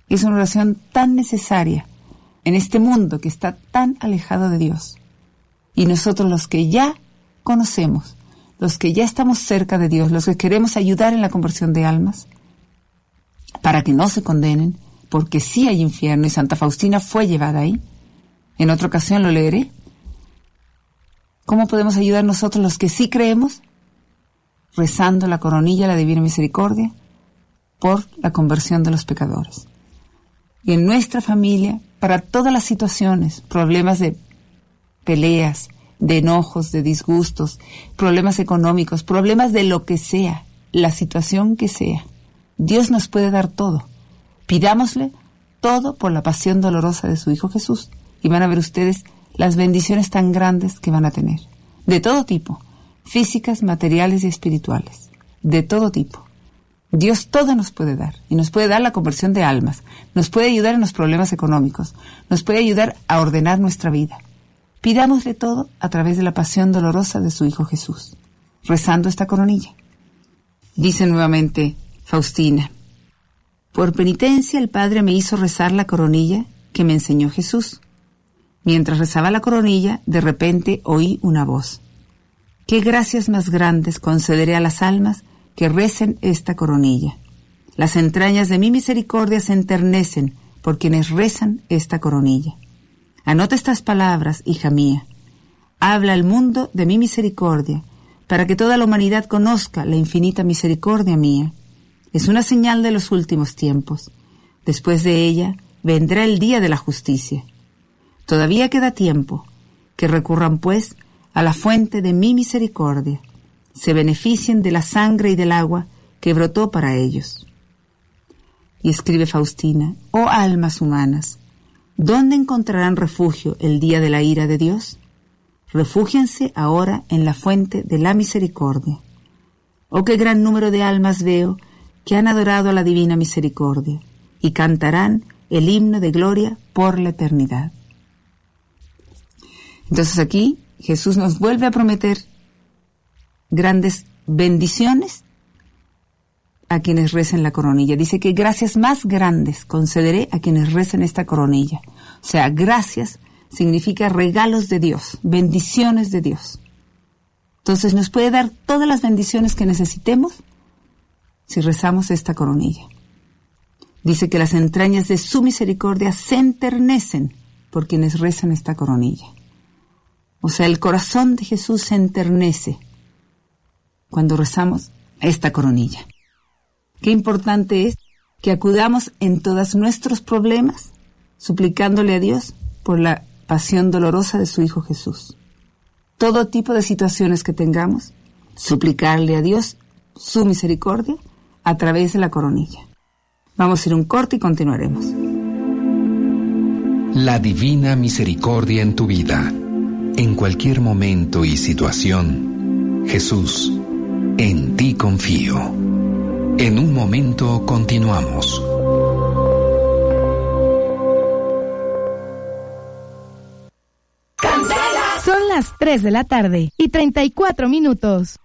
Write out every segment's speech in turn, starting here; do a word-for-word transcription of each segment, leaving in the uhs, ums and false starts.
Es una oración tan necesaria en este mundo que está tan alejado de Dios. Y nosotros, los que ya conocemos, los que ya estamos cerca de Dios, los que queremos ayudar en la conversión de almas, para que no se condenen, porque sí hay infierno y Santa Faustina fue llevada ahí. En otra ocasión lo leeré. ¿Cómo podemos ayudar nosotros los que sí creemos? Rezando la coronilla de la Divina Misericordia por la conversión de los pecadores. Y en nuestra familia, para todas las situaciones, problemas de peleas, de enojos, de disgustos, problemas económicos, problemas de lo que sea, la situación que sea, Dios nos puede dar todo. Pidámosle todo por la pasión dolorosa de su Hijo Jesús y van a ver ustedes las bendiciones tan grandes que van a tener. De todo tipo, físicas, materiales y espirituales. De todo tipo. Dios todo nos puede dar y nos puede dar la conversión de almas, nos puede ayudar en los problemas económicos, nos puede ayudar a ordenar nuestra vida. Pidámosle todo a través de la pasión dolorosa de su Hijo Jesús, rezando esta coronilla. Dice nuevamente Faustina: por penitencia el Padre me hizo rezar la coronilla que me enseñó Jesús. Mientras rezaba la coronilla, de repente oí una voz: ¿qué gracias más grandes concederé a las almas que recen esta coronilla? Las entrañas de mi misericordia se enternecen por quienes rezan esta coronilla. Anota estas palabras, hija mía. Habla al mundo de mi misericordia, para que toda la humanidad conozca la infinita misericordia mía. Es una señal de los últimos tiempos. Después de ella vendrá el día de la justicia. Todavía queda tiempo. Que recurran, pues, a la fuente de mi misericordia. Se beneficien de la sangre y del agua que brotó para ellos. Y escribe Faustina: oh almas humanas, ¿dónde encontrarán refugio el día de la ira de Dios? Refúgiense ahora en la fuente de la misericordia. Oh, qué gran número de almas veo que han adorado a la divina misericordia y cantarán el himno de gloria por la eternidad. Entonces aquí Jesús nos vuelve a prometer grandes bendiciones a quienes recen la coronilla. Dice que gracias más grandes concederé a quienes recen esta coronilla. O sea, gracias significa regalos de Dios, bendiciones de Dios. Entonces nos puede dar todas las bendiciones que necesitemos si rezamos esta coronilla. Dice que las entrañas de su misericordia se enternecen por quienes rezan esta coronilla. O sea, el corazón de Jesús se enternece cuando rezamos esta coronilla. Qué importante es que acudamos en todos nuestros problemas, suplicándole a Dios por la pasión dolorosa de su Hijo Jesús. Todo tipo de situaciones que tengamos, suplicarle a Dios su misericordia a través de la coronilla. Vamos a ir un corte y continuaremos. La divina misericordia en tu vida. En cualquier momento y situación, Jesús, en ti confío. En un momento continuamos. Son las tres de la tarde y treinta y cuatro minutos.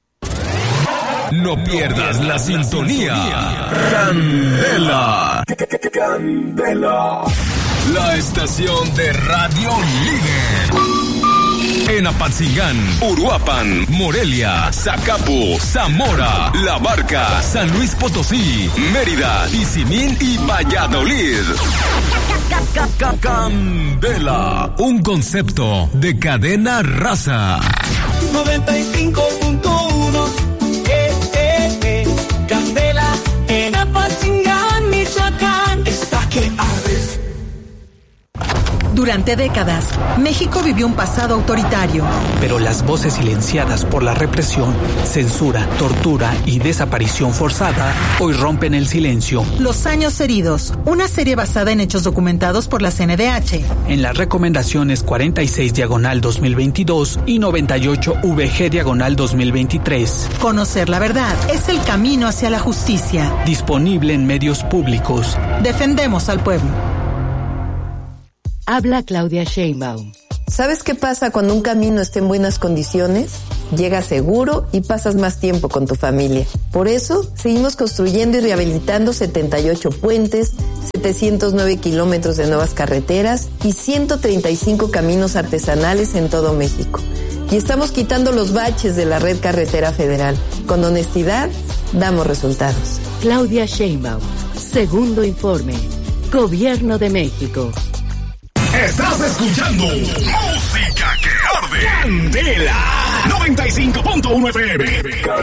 No pierdas la sintonía. Candela. Candela. La estación de radio líder. En Apatzingán, Uruapan, Morelia, Zacapu, Zamora, La Barca, San Luis Potosí, Mérida, Tizimín y Valladolid. Candela, un concepto de cadena raza. noventa y cinco punto uno eh, eh, eh. Candela en Apatzingán, Michoacán. Está que arde. Durante décadas, México vivió un pasado autoritario. Pero las voces silenciadas por la represión, censura, tortura y desaparición forzada hoy rompen el silencio. Los años heridos, una serie basada en hechos documentados por la C N D H. En las recomendaciones cuarenta y seis diagonal dos mil veintidós y noventa y ocho V G diagonal dos mil veintitrés. Conocer la verdad es el camino hacia la justicia. Disponible en medios públicos. Defendemos al pueblo. Habla Claudia Sheinbaum. ¿Sabes qué pasa cuando un camino está en buenas condiciones? llegas seguro y pasas más tiempo con tu familia. Por eso, seguimos construyendo y rehabilitando setenta y ocho puentes, setecientos nueve kilómetros de nuevas carreteras y ciento treinta y cinco caminos artesanales en todo México. Y estamos quitando los baches de la red carretera federal. Con honestidad, damos resultados. Claudia Sheinbaum, segundo informe. Gobierno de México. Estás escuchando Música que Arde. Candela noventa y cinco punto uno F M.